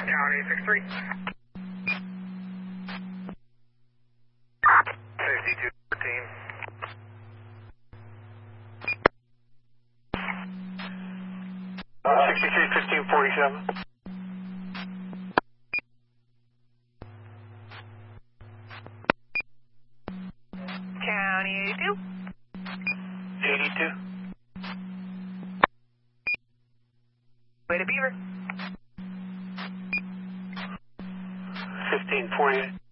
County 63. 5214. Uh, 63 1547. County 82. 82. Way to Beaver. 1548.